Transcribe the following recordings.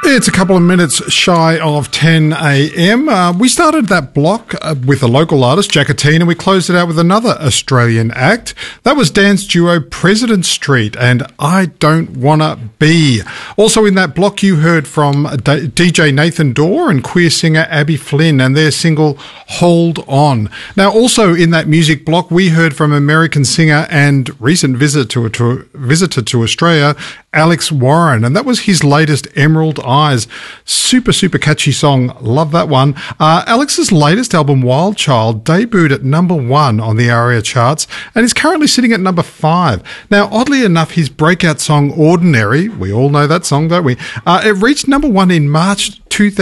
It's a couple of minutes shy of 10 a.m. We started that block with a local artist, Jacatine, and we closed it out with another Australian act. That was dance duo President Street and I Don't Wanna Be. Also in that block you heard from DJ Nathan Dorr and queer singer Abby Flynn and their single Hold On. Now also in that music block we heard from American singer and recent visitor to Australia, Alex Warren, and that was his latest Emerald Eyes. Super catchy song. Love that one. Alex's latest album, Wild Child, debuted at number 1 on the ARIA charts and is currently sitting at number 5. Now, oddly enough, his breakout song, Ordinary, we all know that song, don't we? It reached number 1 in March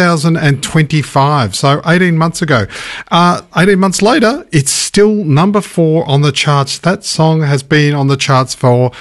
2025, so 18 months ago. 18 months later, it's still number 4 on the charts. That song has been on the charts for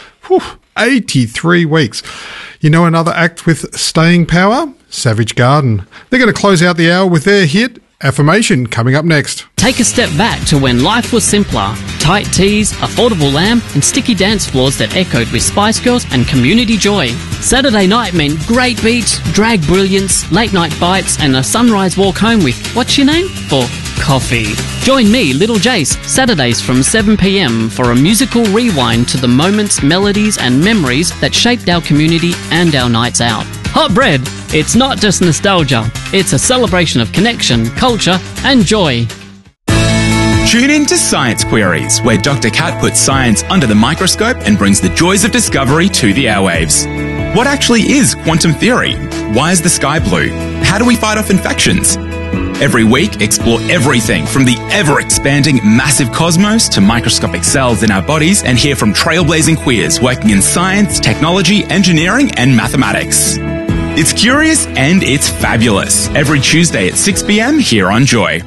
83 weeks. You know another act with staying power? Savage Garden. They're going to close out the hour with their hit, Affirmation, coming up next. Take a step back to when life was simpler. Tight tees, affordable lamb, and sticky dance floors that echoed with Spice Girls and community joy. Saturday night meant great beats, drag brilliance, late night bites, and a sunrise walk home with, what's your name? For coffee. Join me, Little Jace, Saturdays from 7 p.m. for a musical rewind to the moments, melodies, and memories that shaped our community and our nights out. Hot Bread, it's not just nostalgia, it's a celebration of connection, culture, and joy. Tune in to Science Queries, where Dr. Kat puts science under the microscope and brings the joys of discovery to the airwaves. What actually is quantum theory? Why is the sky blue? How do we fight off infections? Every week, explore everything from the ever-expanding massive cosmos to microscopic cells in our bodies and hear from trailblazing queers working in science, technology, engineering, and mathematics. It's curious and it's fabulous. Every Tuesday at 6 p.m. here on Joy.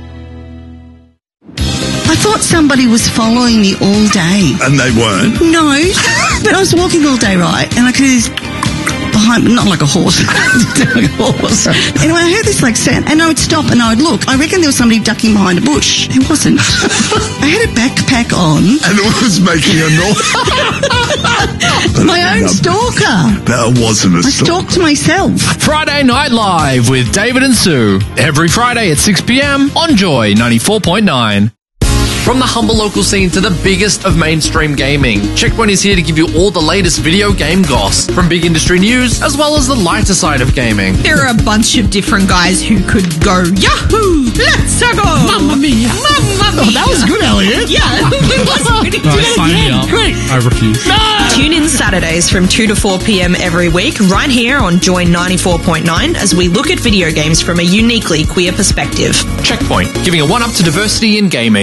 I thought somebody was following me all day. And they weren't? No, but I was walking all day, right? And I could hear this behind me, not like a horse. Like a horse. Anyway, I heard this like sound, and I would stop and I would look. I reckon there was somebody ducking behind a bush. It wasn't. I had a backpack on. And it was making a noise. My own stalker. That wasn't a I stalked myself. Friday Night Live with David and Sue. Every Friday at 6 p.m. on Joy 94.9. From the humble local scene to the biggest of mainstream gaming, Checkpoint is here to give you all the latest video game goss, from big industry news as well as the lighter side of gaming. There are a bunch of different guys who could go, Yahoo! Let's go! Mamma mia! Mamma mia! Oh, that was good, Elliot. Yeah, it was pretty good. Sign me up. Great. I refuse. No! Tune in Saturdays from 2 to 4 p.m. every week, right here on Joy 94.9, as we look at video games from a uniquely queer perspective. Checkpoint, giving a one-up to diversity in gaming.